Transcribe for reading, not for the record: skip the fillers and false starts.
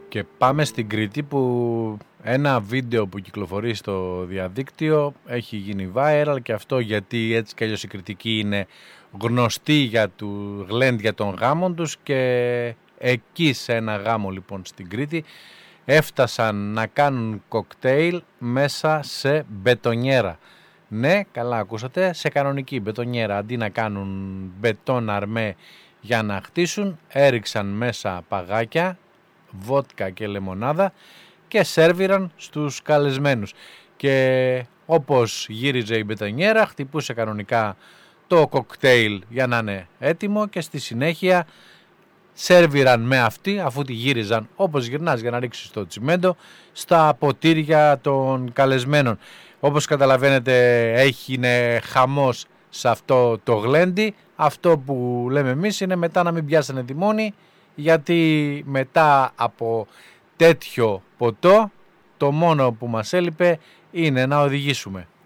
Και πάμε στην Κρήτη, που ένα βίντεο που κυκλοφορεί στο διαδίκτυο έχει γίνει viral, και αυτό γιατί έτσι κι αλλιώς οι Κρητικοί είναι γνωστοί για του γλέντ, για τον γάμο τους, και εκεί σε ένα γάμο λοιπόν στην Κρήτη έφτασαν να κάνουν κοκτέιλ μέσα σε μπετονιέρα. Ναι, καλά ακούσατε, σε κανονική μπετονιέρα. Αντί να κάνουν μπετόν αρμέ για να χτίσουν, έριξαν μέσα παγάκια, βότκα και λεμονάδα και σέρβιραν στους καλεσμένους. Και όπως γύριζε η μπετονιέρα, χτυπούσε κανονικά το κοκτέιλ για να είναι έτοιμο, και στη συνέχεια σέρβιραν με αυτή, αφού τη γύριζαν όπως γυρνάς για να ρίξεις το τσιμέντο, στα ποτήρια των καλεσμένων. Όπως καταλαβαίνετε, έγινε χαμός σε αυτό το γλέντι. Αυτό που λέμε εμείς είναι μετά να μην πιάσανε τιμόνι, γιατί μετά από τέτοιο ποτό το μόνο που μας έλειπε είναι να οδηγήσουμε.